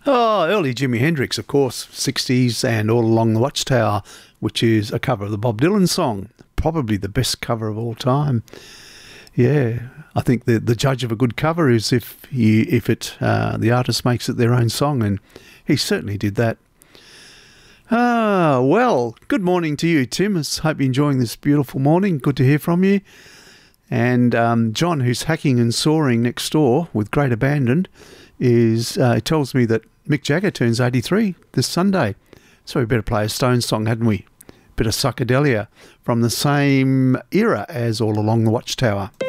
Oh, early Jimi Hendrix, of course, 60s and All Along the Watchtower, which is a cover of the Bob Dylan song. Probably the best cover of all time. Yeah, I think the judge of a good cover is if the artist makes it their own song, and he certainly did that. Well, good morning to you, Tim. I hope you're enjoying this beautiful morning. Good to hear from you. And John, who's hacking and sawing next door with great abandon, tells me that Mick Jagger turns 83 this Sunday. So we better play a Stones song, hadn't we? Bit of psychedelia from the same era as All Along the Watchtower.